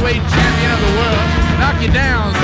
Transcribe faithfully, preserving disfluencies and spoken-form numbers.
heavyweight champion of the world. Knock you down,